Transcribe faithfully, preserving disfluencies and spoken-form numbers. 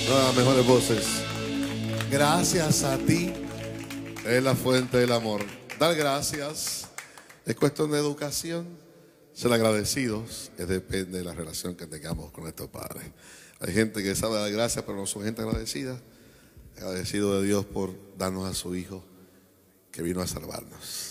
Una de las mejores voces. Gracias a ti. Es la fuente del amor. Dar gracias es cuestión de educación. Ser agradecidos es depende de la relación que tengamos con nuestros padres. Hay gente que sabe dar gracias, pero no son gente agradecida. Agradecido de Dios por darnos a su Hijo que vino a salvarnos.